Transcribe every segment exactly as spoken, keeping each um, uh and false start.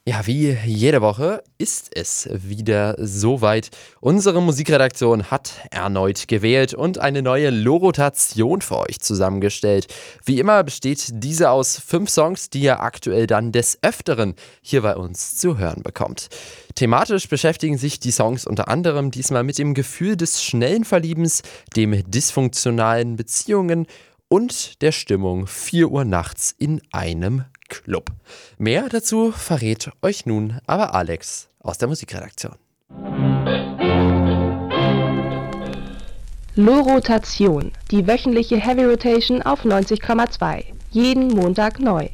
Ja, wie jede Woche ist es wieder soweit. Unsere Musikredaktion hat erneut gewählt und eine neue Lorotation für euch zusammengestellt. Wie immer besteht diese aus fünf Songs, die ihr aktuell dann des Öfteren hier bei uns zu hören bekommt. Thematisch beschäftigen sich die Songs unter anderem diesmal mit dem Gefühl des schnellen Verliebens, dem dysfunktionalen Beziehungen und der Stimmung vier Uhr nachts in einem Club. Mehr dazu verrät euch nun aber Alex aus der Musikredaktion. Lorotation, die wöchentliche Heavy Rotation auf neunzig Komma zwei. Jeden Montag neu.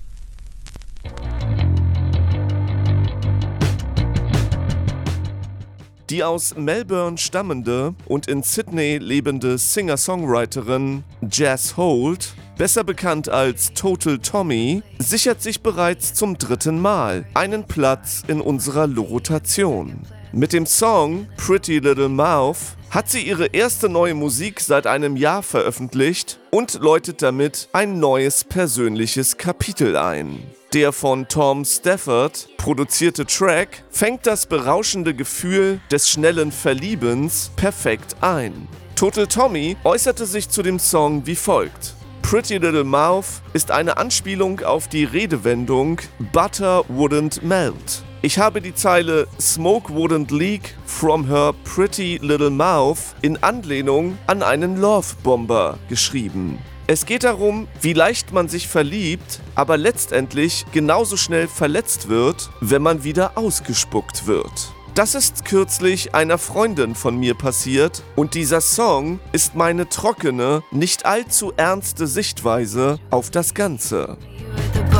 Die aus Melbourne stammende und in Sydney lebende Singer-Songwriterin Jazz Holt, besser bekannt als Total Tommy, sichert sich bereits zum dritten Mal einen Platz in unserer Lorotation. Mit dem Song Pretty Little Mouth hat sie ihre erste neue Musik seit einem Jahr veröffentlicht und läutet damit ein neues persönliches Kapitel ein. Der von Tom Stafford produzierte Track fängt das berauschende Gefühl des schnellen Verliebens perfekt ein. Total Tommy äußerte sich zu dem Song wie folgt: Pretty Little Mouth ist eine Anspielung auf die Redewendung Butter wouldn't melt. Ich habe die Zeile Smoke wouldn't leak from her pretty little mouth in Anlehnung an einen Love Bomber geschrieben. Es geht darum, wie leicht man sich verliebt, aber letztendlich genauso schnell verletzt wird, wenn man wieder ausgespuckt wird. Das ist kürzlich einer Freundin von mir passiert und dieser Song ist meine trockene, nicht allzu ernste Sichtweise auf das Ganze.